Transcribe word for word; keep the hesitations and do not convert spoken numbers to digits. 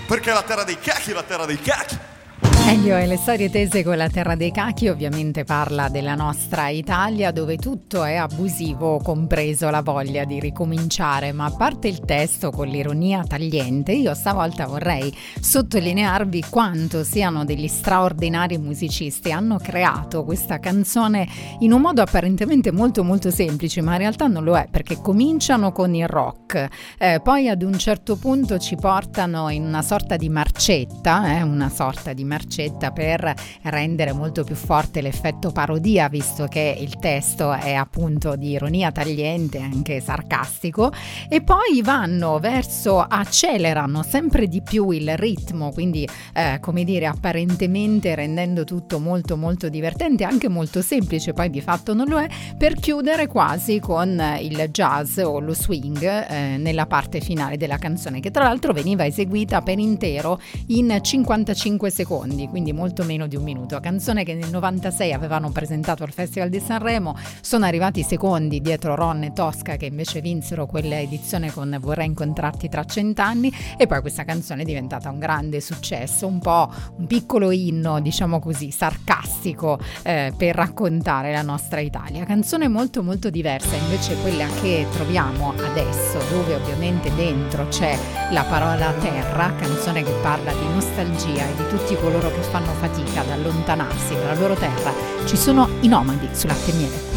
Perché la terra dei cacchi è la terra dei cacchi. Elio e le storie tese con la terra dei cacchi ovviamente parla della nostra Italia, dove tutto è abusivo, compreso la voglia di ricominciare. Ma a parte il testo con l'ironia tagliente, io stavolta vorrei sottolinearvi quanto siano degli straordinari musicisti. Hanno creato questa canzone in un modo apparentemente molto molto semplice, ma in realtà non lo è, perché cominciano con il rock, eh, poi ad un certo punto ci portano in una sorta di marcetta, eh, una sorta di marcetta per rendere molto più forte l'effetto parodia, visto che il testo è appunto di ironia tagliente, anche sarcastico, e poi vanno verso, accelerano sempre di più il ritmo, quindi eh, come dire, apparentemente rendendo tutto molto molto divertente, anche molto semplice, poi di fatto non lo è, per chiudere quasi con il jazz o lo swing eh, nella parte finale della canzone, che tra l'altro veniva eseguita per intero in cinquantacinque secondi, quindi molto meno di un minuto. Canzone che nel novantasei avevano presentato al Festival di Sanremo, sono arrivati secondi dietro Ron e Tosca, che invece vinsero quella edizione con Vorrei incontrarti tra cent'anni, e poi questa canzone è diventata un grande successo, un po' un piccolo inno, diciamo così, sarcastico eh, per raccontare la nostra Italia. Canzone molto molto diversa invece quella che troviamo adesso, dove ovviamente dentro c'è la parola terra, canzone che parla di nostalgia e di tutti coloro che fanno fatica ad allontanarsi dalla loro terra. Ci sono i nomadi su Latte e Miele.